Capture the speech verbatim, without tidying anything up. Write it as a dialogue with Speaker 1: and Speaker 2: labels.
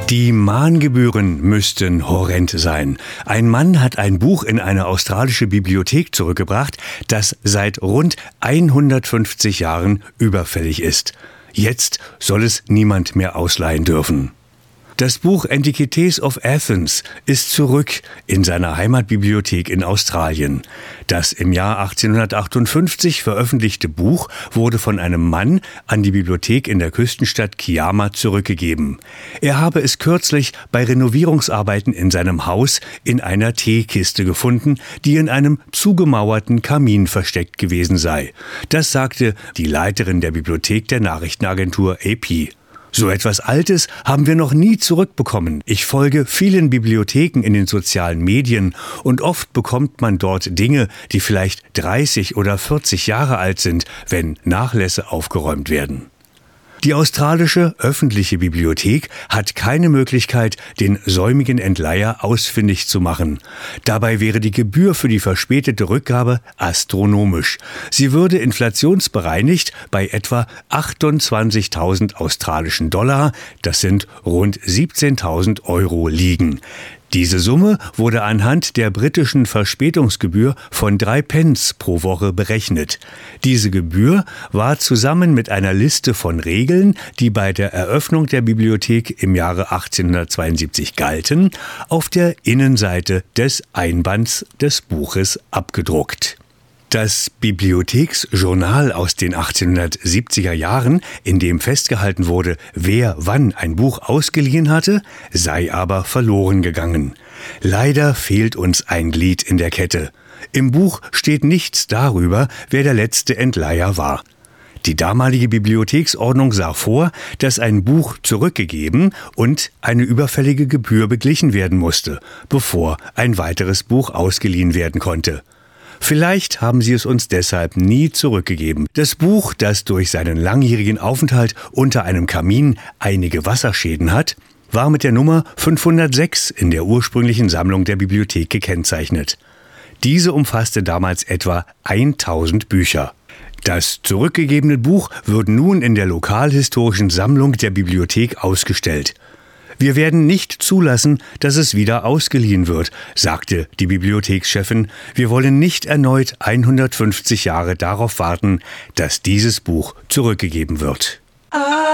Speaker 1: Die Mahngebühren müssten horrend sein. Ein Mann hat ein Buch in eine australische Bibliothek zurückgebracht, das seit rund hundertfünfzig Jahren überfällig ist. Jetzt soll es niemand mehr ausleihen dürfen. Das Buch Antiquities of Athens ist zurück in seiner Heimatbibliothek in Australien. Das im Jahr achtzehnhundertachtundfünfzig veröffentlichte Buch wurde von einem Mann an die Bibliothek in der Küstenstadt Kiama zurückgegeben. Er habe es kürzlich bei Renovierungsarbeiten in seinem Haus in einer Teekiste gefunden, die in einem zugemauerten Kamin versteckt gewesen sei. Das sagte die Leiterin der Bibliothek der Nachrichtenagentur A P. So etwas Altes haben wir noch nie zurückbekommen. Ich folge vielen Bibliotheken in den sozialen Medien und oft bekommt man dort Dinge, die vielleicht dreißig oder vierzig Jahre alt sind, wenn Nachlässe aufgeräumt werden. Die australische öffentliche Bibliothek hat keine Möglichkeit, den säumigen Entleiher ausfindig zu machen. Dabei wäre die Gebühr für die verspätete Rückgabe astronomisch. Sie würde inflationsbereinigt bei etwa achtundzwanzigtausend australischen Dollar, das sind rund siebzehntausend Euro, liegen. Diese Summe wurde anhand der britischen Verspätungsgebühr von drei Pence pro Woche berechnet. Diese Gebühr war zusammen mit einer Liste von Regeln, die bei der Eröffnung der Bibliothek im Jahre achtzehnhundertzweiundsiebzig galten, auf der Innenseite des Einbands des Buches abgedruckt. Das Bibliotheksjournal aus den achtzehnhundertsiebziger Jahren, in dem festgehalten wurde, wer wann ein Buch ausgeliehen hatte, sei aber verloren gegangen. Leider fehlt uns ein Glied in der Kette. Im Buch steht nichts darüber, wer der letzte Entleiher war. Die damalige Bibliotheksordnung sah vor, dass ein Buch zurückgegeben und eine überfällige Gebühr beglichen werden musste, bevor ein weiteres Buch ausgeliehen werden konnte. Vielleicht haben sie es uns deshalb nie zurückgegeben. Das Buch, das durch seinen langjährigen Aufenthalt unter einem Kamin einige Wasserschäden hat, war mit der Nummer fünfhundertsechs in der ursprünglichen Sammlung der Bibliothek gekennzeichnet. Diese umfasste damals etwa tausend Bücher. Das zurückgegebene Buch wird nun in der lokalhistorischen Sammlung der Bibliothek ausgestellt. Wir werden nicht zulassen, dass es wieder ausgeliehen wird, sagte die Bibliothekschefin. Wir wollen nicht erneut hundertfünfzig Jahre darauf warten, dass dieses Buch zurückgegeben wird.